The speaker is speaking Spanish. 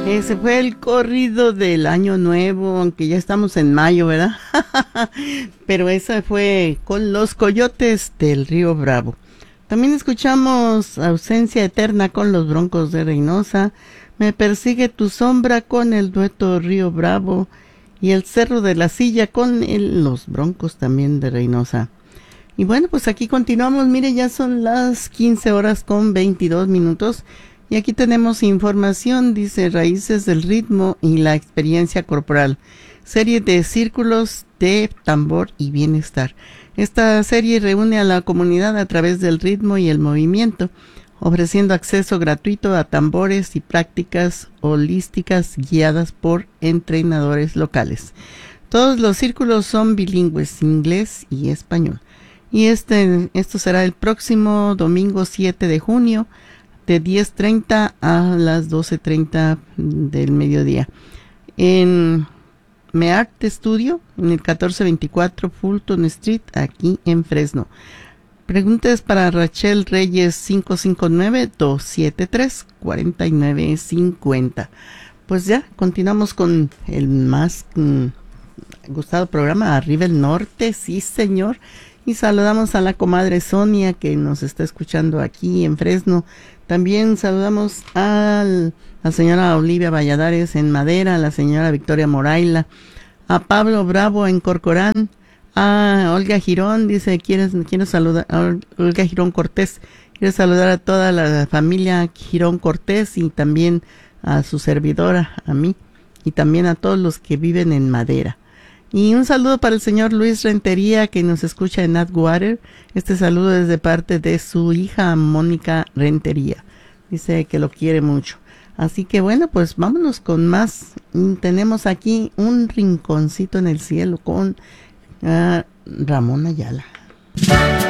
Ese fue el corrido del Año Nuevo, aunque ya estamos en mayo, ¿verdad? Pero esa fue con los Coyotes del Río Bravo. También escuchamos Ausencia Eterna con los Broncos de Reynosa, Me Persigue tu Sombra con el dueto Río Bravo y El Cerro de la Silla con los Broncos también de Reynosa. Y bueno, pues aquí continuamos. Mire, ya son las 15 horas con 22 minutos. Y aquí tenemos información, dice Raíces del Ritmo y la Experiencia Corporal. Serie de círculos de tambor y bienestar. Esta serie reúne a la comunidad a través del ritmo y el movimiento, ofreciendo acceso gratuito a tambores y prácticas holísticas guiadas por entrenadores locales. Todos los círculos son bilingües, inglés y español. Y esto será el próximo domingo 7 de junio, de 10:30 a las 12:30 del mediodía. En Meart Studio, en el 1424 Fulton Street, aquí en Fresno. Preguntas para Rachel Reyes, 559-273-4950. Pues ya, continuamos con el más gustado programa, Arriba el Norte, sí señor. Y saludamos a la comadre Sonia que nos está escuchando aquí en Fresno. También saludamos a la señora Olivia Valladares en Madera, a la señora Victoria Moraila, a Pablo Bravo en Corcorán, a Olga Girón, dice, quiero saludar a Olga Girón Cortés, quiero saludar a toda la familia Girón Cortés y también a su servidora, a mí, y también a todos los que viven en Madera. Y un saludo para el señor Luis Rentería que nos escucha en Atwater. Este saludo es de parte de su hija Mónica Rentería. Dice que lo quiere mucho. Así que bueno, pues vámonos con más. Tenemos aquí un rinconcito en el cielo con Ramón Ayala.